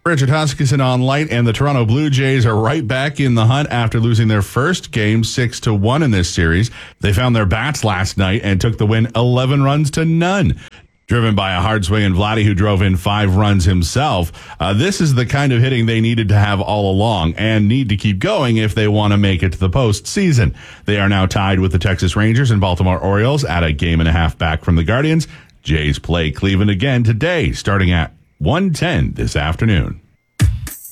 Richard Huskisson on light, and the Toronto Blue Jays are right back in the hunt after losing their first game 6-1 in this series. They found their bats last night and took the win 11-0. Driven by a hard swing in Vladdy, who drove in 5 runs himself. This is the kind of hitting they needed to have all along and need to keep going if they want to make it to the postseason. They are now tied with the Texas Rangers and Baltimore Orioles at a game and a half back from the Guardians. Jays play Cleveland again today, starting at 1:10 this afternoon.